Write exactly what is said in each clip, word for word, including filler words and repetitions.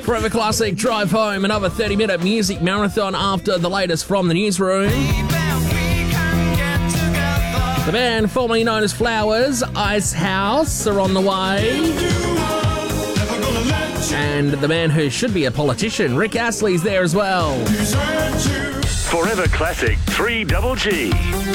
Forever Classic Drive Home, another thirty minute music marathon after the latest from the newsroom. The band formerly known as Flowers, Ice House, are on the way. And the man who should be a politician, Rick Astley's there as well. Forever Classic three Double G.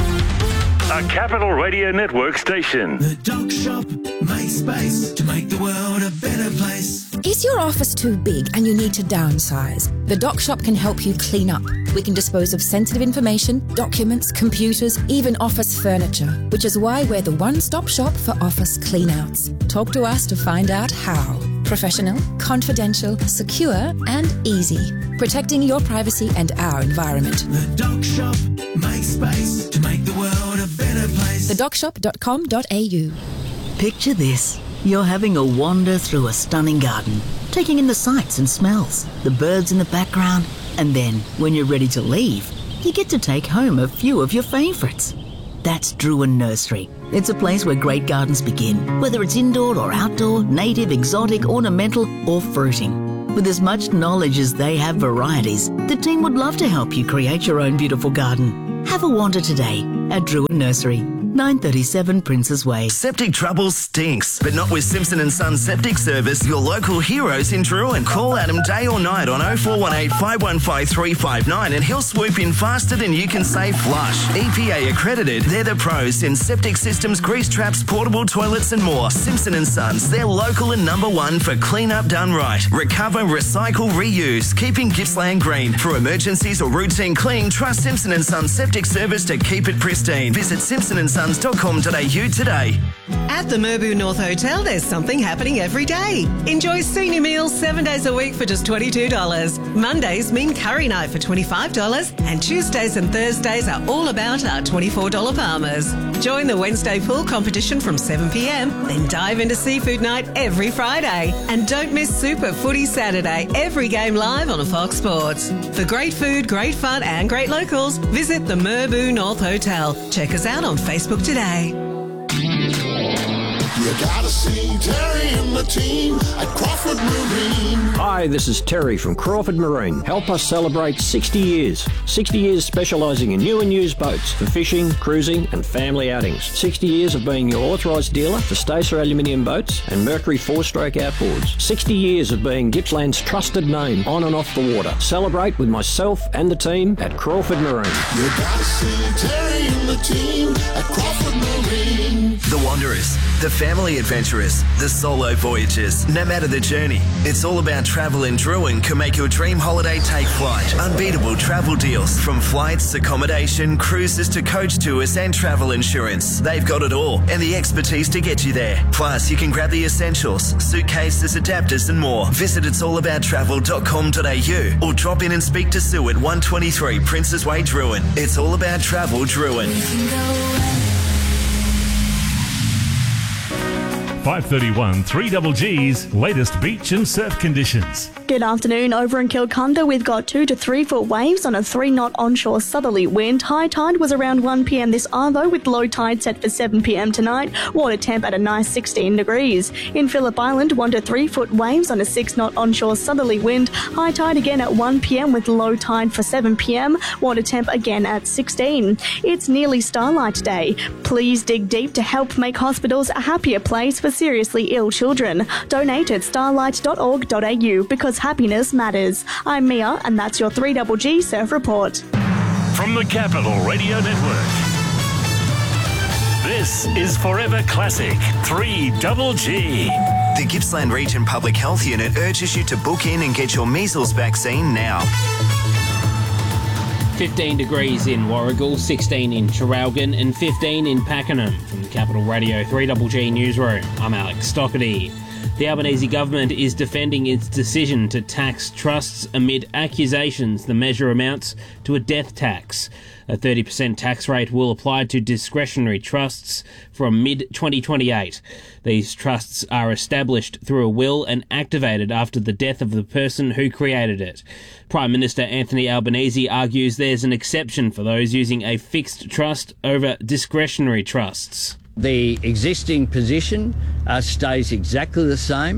A Capital Radio Network station. The Doc Shop makes space to make the world a better place. Is your office too big and you need to downsize? The Doc Shop can help you clean up. We can dispose of sensitive information, documents, computers, even office furniture, which is why we're the one-stop shop for office cleanouts. Talk to us to find out how. Professional, confidential, secure, and easy. Protecting your privacy and our environment. The Doc Shop makes space to make the world a better place. the doc shop dot com dot a u. Picture this. You're having a wander through a stunning garden, taking in the sights and smells, the birds in the background, and then, when you're ready to leave, you get to take home a few of your favourites. That's Druin Nursery. It's a place where great gardens begin, whether it's indoor or outdoor, native, exotic, ornamental, or fruiting. With as much knowledge as they have varieties, the team would love to help you create your own beautiful garden. Have a wander today at Druin Nursery, nine thirty-seven Princes Way. Septic trouble stinks, but not with Simpson and Son Septic Service, your local heroes in Druin. Call Adam day or night on oh four one eight, five one five, three five nine and he'll swoop in faster than you can say flush. E P A accredited, they're the pros in septic systems, grease traps, portable toilets and more. Simpson and Sons, they're local and number one for clean up done right. Recover, recycle, reuse, keeping Gippsland green. For emergencies or routine clean, trust Simpson and Sons Septic Service to keep it pristine. Visit simpson and sons dot com dot a u today. At the Merbu North Hotel, there's something happening every day. Enjoy senior meals seven days a week for just twenty-two dollars. Mondays mean curry night for twenty-five dollars, and Tuesdays and Thursdays are all about our twenty-four dollars Palmers. Join the Wednesday pool competition from seven p m, then dive into seafood night every Friday. And don't miss Super Footy Saturday, every game live on Fox Sports. For great food, great fun and great locals, visit the Merbu North Hotel. Check us out on Facebook today. You gotta see Terry and the team at Crawford Marine. Hi, this is Terry from Crawford Marine. Help us celebrate sixty years. sixty years specialising in new and used boats for fishing, cruising and family outings. sixty years of being your authorised dealer for Stacer aluminium boats and Mercury four-stroke outboards. sixty years of being Gippsland's trusted name on and off the water. Celebrate with myself and the team at Crawford Marine. You gotta see Terry and the team at Crawford Marine. The Wanderers, the family adventurers, the solo voyagers. No matter the journey, it's all about travel in Druin can make your dream holiday take flight. Unbeatable travel deals from flights, accommodation, cruises to coach tours and travel insurance. They've got it all and the expertise to get you there. Plus, you can grab the essentials, suitcases, adapters and more. Visit its all about travel dot com dot a u or drop in and speak to Sue at one twenty-three Princes Way, Druin. It's all about travel, Druin. five thirty-one, three Double G's latest beach and surf conditions. Good afternoon. Over in Kilcunda, we've got two to three foot waves on a three knot onshore southerly wind. High tide was around one p m this arvo, with low tide set for seven p m tonight. Water temp at a nice sixteen degrees. In Phillip Island, one to three foot waves on a six knot onshore southerly wind. High tide again at one p m with low tide for seven p m. Water temp again at sixteen. It's nearly Starlight Day. Please dig deep to help make hospitals a happier place for seriously ill children. Donate at starlight dot org dot a u because happiness matters. I'm Mia, and that's your three Double G Surf Report. From the Capital Radio Network, this is Forever Classic three Double G. The Gippsland Region Public Health Unit urges you to book in and get your measles vaccine now. fifteen degrees in Warragul, sixteen in Traralgon and fifteen in Pakenham. From the Capital Radio three Double G Newsroom, I'm Alex Stockerty. The Albanese government is defending its decision to tax trusts amid accusations the measure amounts to a death tax. A thirty percent tax rate will apply to discretionary trusts from mid twenty twenty-eight. These trusts are established through a will and activated after the death of the person who created it. Prime Minister Anthony Albanese argues there's an exception for those using a fixed trust over discretionary trusts. The existing position uh, stays exactly the same.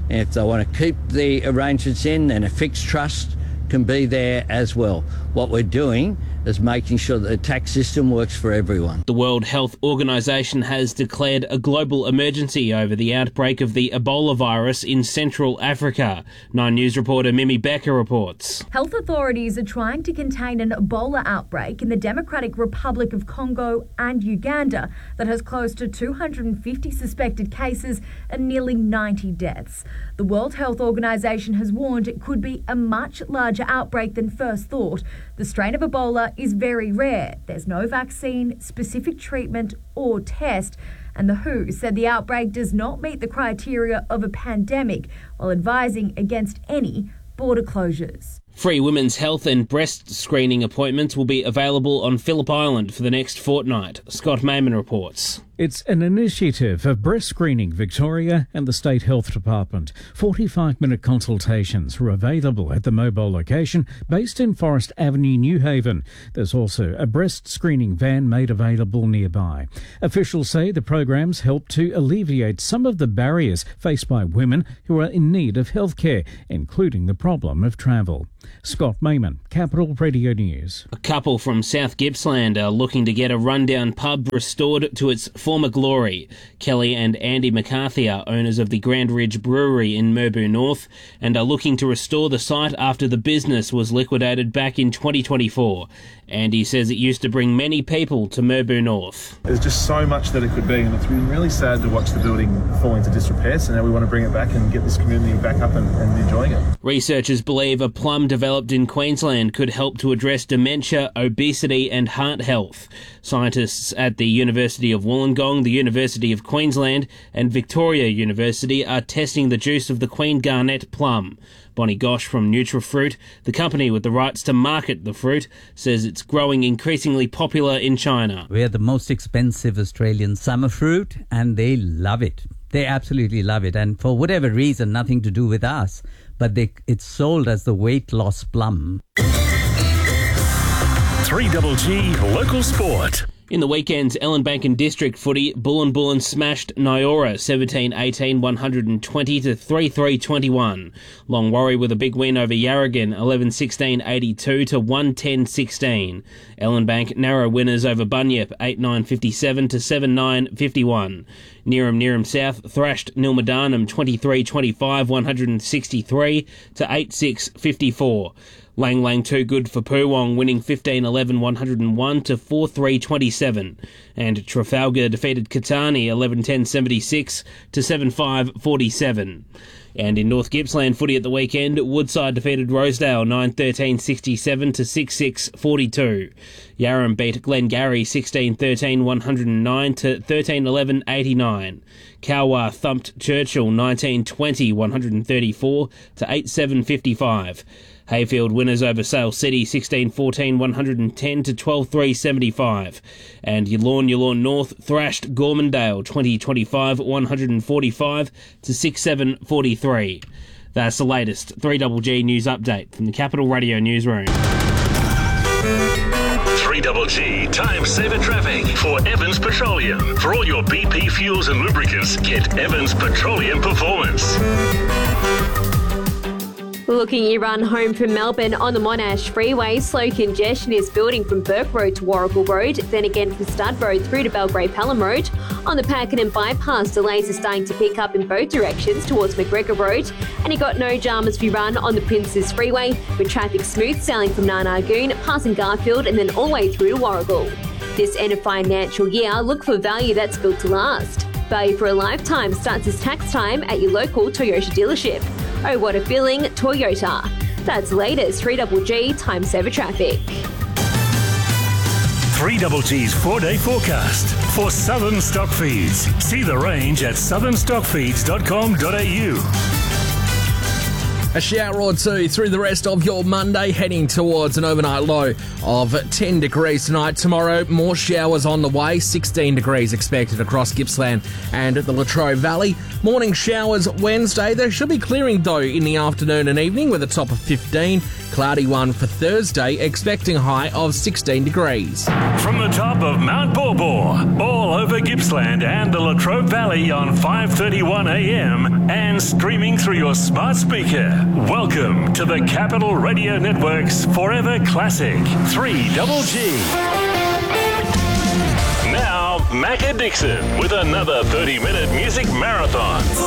And if they want to keep the arrangements in, then a fixed trust can be there as well. What we're doing is making sure that the tax system works for everyone. The World Health Organization has declared a global emergency over the outbreak of the Ebola virus in Central Africa. Nine News reporter Mimi Becker reports. Health authorities are trying to contain an Ebola outbreak in the Democratic Republic of Congo and Uganda that has close to two hundred fifty suspected cases and nearly ninety deaths. The World Health Organization has warned it could be a much larger outbreak than first thought. The strain of Ebola is very rare. There's no vaccine, specific treatment or test. And the W H O said the outbreak does not meet the criteria of a pandemic while advising against any border closures. Free women's health and breast screening appointments will be available on Phillip Island for the next fortnight. Scott Mayman reports. It's an initiative of Breast Screening Victoria and the State Health Department. forty-five minute consultations are available at the mobile location based in Forest Avenue, Newhaven. There's also a breast screening van made available nearby. Officials say the programs help to alleviate some of the barriers faced by women who are in need of healthcare, including the problem of travel. Scott Mayman, Capital Radio News. A couple from South Gippsland are looking to get a rundown pub restored to its former glory. Kelly and Andy McCarthy are owners of the Grand Ridge Brewery in Merbau North and are looking to restore the site after the business was liquidated back in twenty twenty-four. Andy says it used to bring many people to Merbau North. There's just so much that it could be, and it's been really sad to watch the building fall into disrepair, so now we want to bring it back and get this community back up and, and enjoying it. Researchers believe a plum developed in Queensland could help to address dementia, obesity and heart health. Scientists at the University of Wollongong, the University of Queensland and Victoria University are testing the juice of the Queen Garnet plum. Bonnie Gosh from Nutrifruit, the company with the rights to market the fruit, says it's growing increasingly popular in China. We're the most expensive Australian summer fruit and they love it. They absolutely love it, and for whatever reason, nothing to do with us, but they, it's sold as the weight loss plum. three G G Local Sport. In the weekend's Ellenbank and District footy, Bullen Bullen smashed Nyora seventeen eighteen one twenty to three three twenty-one. Long Warry with a big win over Yarragon eleven sixteen eighty-two to one ten sixteen. Ellenbank narrow winners over Bunyip eight nine fifty-seven to seven nine fifty-one. Neerim Neerim South thrashed Nilmadarnum twenty-three twenty-five one sixty-three to eight six fifty-four. Lang Lang Too Good for Poowong winning fifteen eleven one oh one to four three twenty-seven. And Trafalgar defeated Catani eleven ten seventy-six to seven five forty-seven. And in North Gippsland footy at the weekend, Woodside defeated Rosedale nine thirteen sixty-seven to six six forty-two. Yarram beat Glengarry sixteen thirteen one oh nine to thirteen eleven eighty-nine. Kawa thumped Churchill nineteen twenty one thirty-four to eight seven fifty-five. Hayfield winners over Sale City sixteen fourteen one ten to twelve three seventy-five. And Yallourn Yallourn North thrashed Gormandale twenty twenty-five one forty-five to six seven forty-three. That's the latest three G G news update from the Capital Radio newsroom. three G G Time Saver Traffic for Evans Petroleum. For all your B P fuels and lubricants, get Evans Petroleum Performance. Looking you run home from Melbourne on the Monash Freeway, slow congestion is building from Burke Road to Warrigal Road, then again from Stud Road through to Belgrave Pelham Road. On the Pakenham Bypass, delays are starting to pick up in both directions towards McGregor Road. And you got no dramas if you run on the Princes Freeway, with traffic smooth sailing from Narnagoon, passing Garfield and then all the way through to Warrigal. This end of financial year, look for value that's built to last. Value for a lifetime starts as tax time at your local Toyota dealership. Oh, what a feeling, Toyota. That's the latest three G G Time Saver Traffic. three G G's four-day forecast for Southern Stockfeeds. See the range at southern stock feeds dot com dot a u. A shower or two through the rest of your Monday, heading towards an overnight low of ten degrees tonight. Tomorrow, more showers on the way, sixteen degrees expected across Gippsland and the Latrobe Valley. Morning showers Wednesday. They should be clearing, though, in the afternoon and evening with a top of fifteen. Cloudy one for Thursday, expecting a high of sixteen degrees. From the top of Mount Borbor, all over Gippsland and the Latrobe Valley on five thirty-one a m and streaming through your smart speaker. Welcome to the Capital Radio Network's Forever Classic three Double G. Now, Macca Dixon with another thirty-minute music marathon.